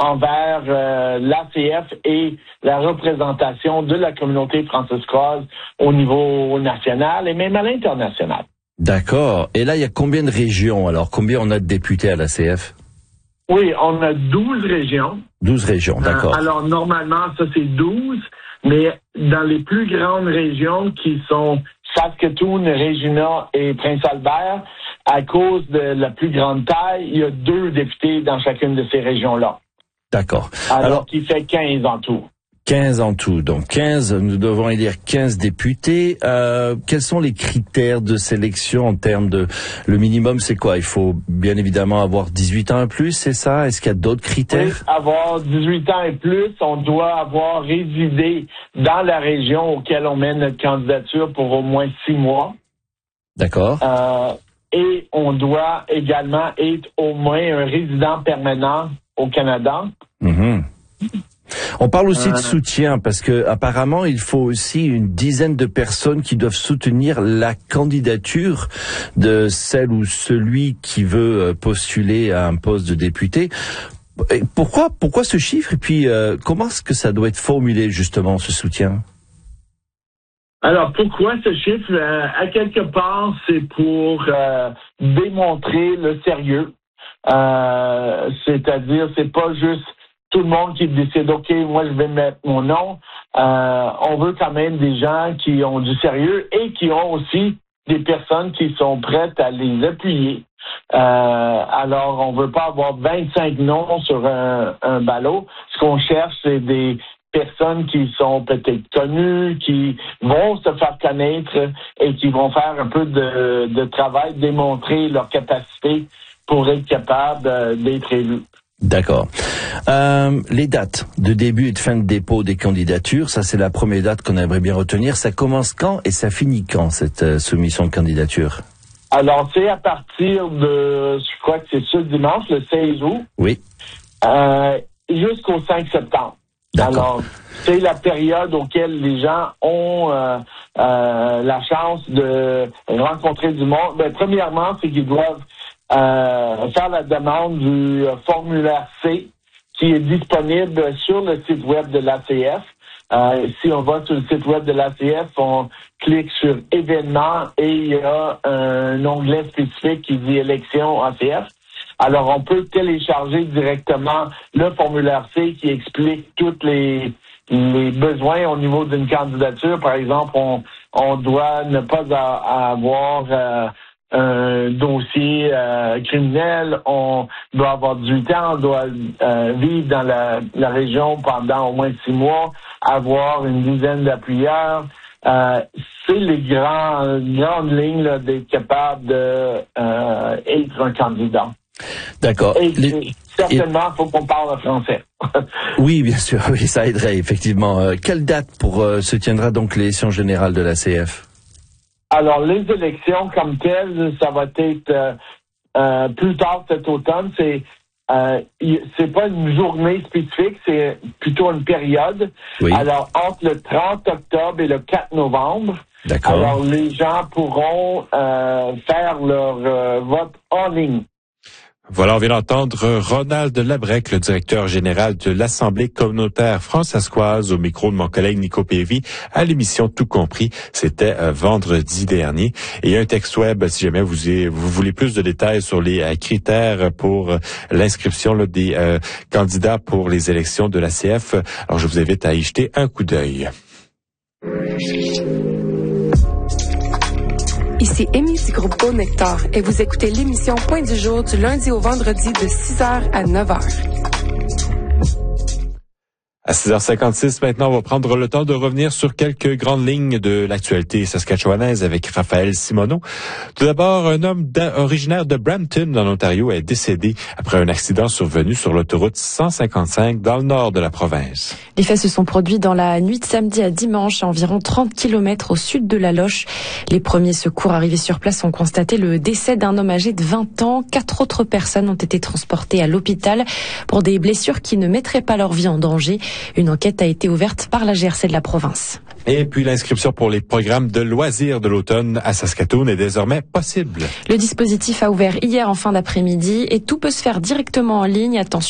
envers l'ACF et la représentation de la communauté francescoise au niveau national et même à l'international. D'accord. Et là, il y a combien de régions? Alors, combien on a de députés à l'ACF? Oui, on a 12 régions. 12 régions, d'accord. Alors, normalement, ça, c'est 12, mais dans les plus grandes régions qui sont Saskatoon, Regina et Prince-Albert, à cause de la plus grande taille, il y a 2 députés dans chacune de ces régions-là. D'accord. Alors qui fait 15 en tout. 15 en tout. Donc 15, nous devons élire 15 députés. Quels sont les critères de sélection en termes de... Le minimum, c'est quoi? Il faut bien évidemment avoir 18 ans et plus, c'est ça? Est-ce qu'il y a d'autres critères? Oui, avoir 18 ans et plus, on doit avoir résidé dans la région auquel on mène notre candidature pour au moins 6 mois. D'accord. Et on doit également être au moins un résident permanent au Canada. Mm-hmm. On parle aussi de soutien parce que apparemment il faut aussi une dizaine de personnes qui doivent soutenir la candidature de celle ou celui qui veut postuler à un poste de député. Pourquoi ce chiffre et puis comment est-ce que ça doit être formulé justement ce soutien? Alors, pourquoi ce chiffre? À quelque part, c'est pour démontrer le sérieux. C'est-à-dire, c'est pas juste tout le monde qui décide, OK, moi, je vais mettre mon nom. On veut quand même des gens qui ont du sérieux et qui ont aussi des personnes qui sont prêtes à les appuyer. Alors, on veut pas avoir 25 noms sur un ballot. Ce qu'on cherche, c'est des personnes qui sont peut-être connues, qui vont se faire connaître et qui vont faire un peu de travail, démontrer leur capacité pour être capable d'être élus. D'accord. Les dates de début et de fin de dépôt des candidatures, ça c'est la première date qu'on aimerait bien retenir. Ça commence quand et ça finit quand, cette soumission de candidature? Alors, c'est à partir de, je crois que c'est ce dimanche, le 16 août. Oui. Jusqu'au 5 septembre. D'accord. Alors, c'est la période auquel les gens ont la chance de rencontrer du monde. Ben, premièrement, c'est qu'ils doivent faire la demande du formulaire C qui est disponible sur le site web de l'ACF. Si on va sur le site web de l'ACF, on clique sur événements et il y a un onglet spécifique qui dit élection ACF. Alors, on peut télécharger directement le formulaire C qui explique tous les besoins au niveau d'une candidature. Par exemple, on doit ne pas avoir un dossier criminel, on doit avoir 18 ans, on doit vivre dans la région pendant au moins 6 mois, avoir une dizaine d'appuyeurs. C'est les grandes lignes là, d'être capable d'être un candidat. D'accord. Certainement, il faut qu'on parle français. Oui, bien sûr, oui, ça aiderait, effectivement. Quelle date se tiendra donc l'élection générale de l'ACF? Alors, les élections comme telles, ça va être plus tard cet automne. C'est pas une journée spécifique, c'est plutôt une période. Oui. Alors, entre le 30 octobre et le 4 novembre. D'accord. Alors, les gens pourront faire leur vote en ligne. Voilà, on vient d'entendre Ronald Labrec, le directeur général de l'Assemblée communautaire francescoise, au micro de mon collègue Nico Pévy, à l'émission Tout compris. C'était vendredi dernier. Et il y a un texte web, si jamais vous voulez plus de détails sur les critères pour l'inscription des candidats pour les élections de l'ACF. Alors, je vous invite à y jeter un coup d'œil. Ici Émilie du groupe Beau Nectar et vous écoutez l'émission Point du jour du lundi au vendredi de 6h à 9h. À 6h56, maintenant, on va prendre le temps de revenir sur quelques grandes lignes de l'actualité saskatchewanaise avec Raphaël Simoneau. Tout d'abord, un homme originaire de Brampton, en Ontario, est décédé après un accident survenu sur l'autoroute 155 dans le nord de la province. Les faits se sont produits dans la nuit de samedi à dimanche, à environ 30 km au sud de la Loche. Les premiers secours arrivés sur place ont constaté le décès d'un homme âgé de 20 ans. 4 autres personnes ont été transportées à l'hôpital pour des blessures qui ne mettraient pas leur vie en danger. Une enquête a été ouverte par la GRC de la province. Et puis l'inscription pour les programmes de loisirs de l'automne à Saskatoon est désormais possible. Le dispositif a ouvert hier en fin d'après-midi et tout peut se faire directement en ligne. Attention.